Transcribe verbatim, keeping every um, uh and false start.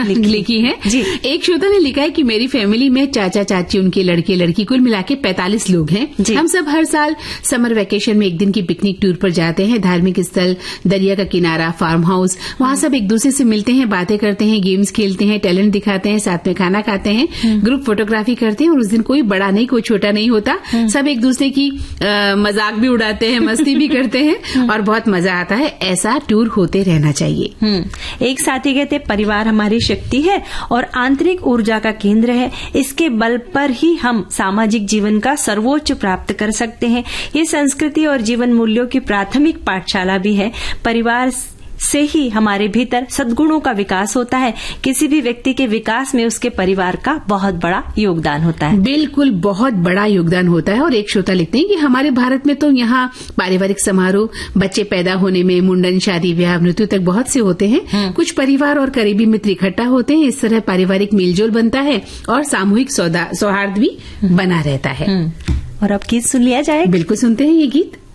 लिखी, लिखी है जी। एक श्रोता ने लिखा है कि मेरी फैमिली में चाचा चाची, उनके लड़के लड़की, कुल मिला के पैंतालीस लोग हैं। हम सब हर साल समर वेकेशन में एक दिन की पिकनिक टूर पर जाते हैं। धार्मिक स्थल, दरिया का किनारा, फार्म हाउस, वहां सब एक दूसरे से मिलते हैं, बातें करते हैं, गेम्स खेलते हैं, टैलेंट दिखाते हैं, साथ में खाना खाते हैं, ग्रुप फोटोग्राफी करते हैं। और उस दिन कोई बड़ा नहीं, कोई छोटा नहीं होता, सब एक दूसरे की आ, मजाक भी उड़ाते हैं, मस्ती भी करते हैं और बहुत मजा आता है। ऐसा टूर होते रहना चाहिए। एक साथी कहते परिवार हमारी शक्ति है और आंतरिक ऊर्जा का केंद्र है। इसके बल पर ही हम सामाजिक जीवन का सर्वोच्च प्राप्त कर सकते हैं। ये संस्कृति और जीवन मूल्यों की प्राथमिक पाठशाला भी है। परिवार से ही हमारे भीतर सद्गुणों का विकास होता है। किसी भी व्यक्ति के विकास में उसके परिवार का बहुत बड़ा योगदान होता है। बिल्कुल, बहुत बड़ा योगदान होता है। और एक श्रोता लिखते हैं कि हमारे भारत में तो यहाँ पारिवारिक समारोह, बच्चे पैदा होने में, मुंडन, शादी, ब्याह, मृत्यु तक बहुत से होते हैं। कुछ परिवार और करीबी मित्र इकट्ठा होते हैं। इस तरह पारिवारिक मेलजोल बनता है और सामूहिक सौहार्द भी बना रहता है। और अब गीत सुन लिया जाए। बिल्कुल, सुनते हैं ये गीत।